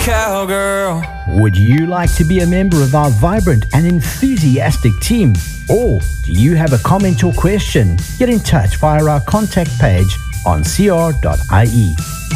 cowgirl. Would you like to be a member of our vibrant and enthusiastic team? Or do you have a comment or question? Get in touch via our contact page on cr.ie.